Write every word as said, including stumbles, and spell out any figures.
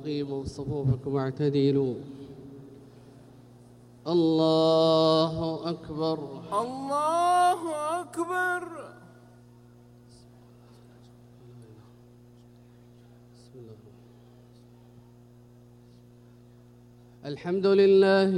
وأقيموا صفوفكم واعتدلوا. الله أكبر الله أكبر. الحمد لله